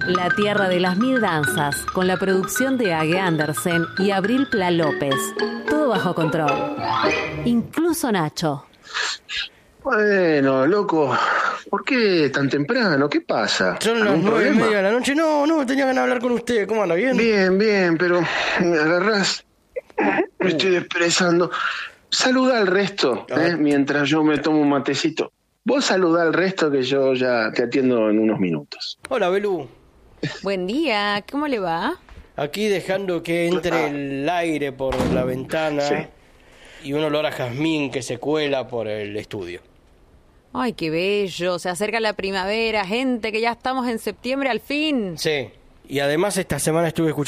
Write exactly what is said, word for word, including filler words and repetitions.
La Tierra de las Mil Danzas, con la producción de Age Andersen y Abril Pla López. Todo bajo control. Incluso Nacho. Bueno, loco, ¿por qué tan temprano? ¿Qué pasa? Son las nueve y media de la noche. No, no, tenía ganas de hablar con usted. ¿Cómo anda? ¿Bien? Bien, bien, pero me agarrás. Me estoy desperezando. Saluda al resto, ¿eh? Mientras yo me tomo un matecito. Vos saludá al resto que yo ya te atiendo en unos minutos. Hola, Belú. Buen día, ¿cómo le va? Aquí dejando que entre el aire por la ventana Sí. y un olor a jazmín que se cuela por el estudio. Ay, qué bello, se acerca la primavera, gente, que ya estamos en septiembre al fin. Sí, y además esta semana estuve escuchando